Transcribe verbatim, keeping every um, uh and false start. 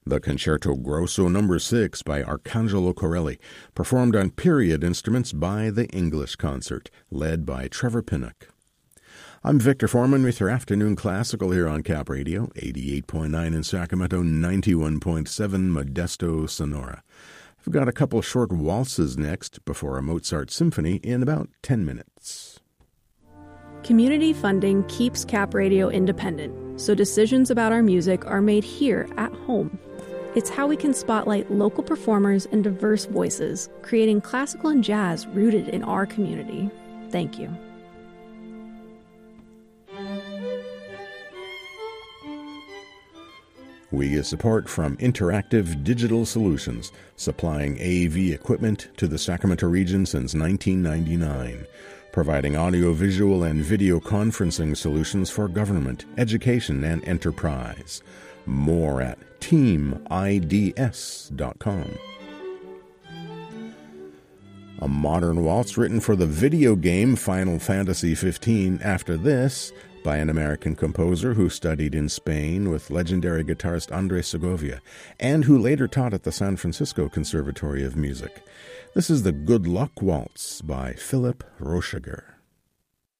The Concerto Grosso Number six by Arcangelo Corelli, performed on period instruments by the English Concert, led by Trevor Pinnock. I'm Victor Foreman with your Afternoon Classical here on Cap Radio, eighty-eight point nine in Sacramento, ninety-one point seven Modesto, Sonora. I've got a couple short waltzes next before a Mozart symphony in about ten minutes. Community funding keeps Cap Radio independent, so decisions about our music are made here at home. It's how we can spotlight local performers and diverse voices, creating classical and jazz rooted in our community. Thank you. We get support from Interactive Digital Solutions, supplying A V equipment to the Sacramento region since nineteen ninety-nine, providing audio-visual and video conferencing solutions for government, education, and enterprise. More at team I D S dot com. A modern waltz written for the video game Final Fantasy fifteen after this, by an American composer who studied in Spain with legendary guitarist Andres Segovia, and who later taught at the San Francisco Conservatory of Music. This is the Good Luck Waltz by Philip Rochiger.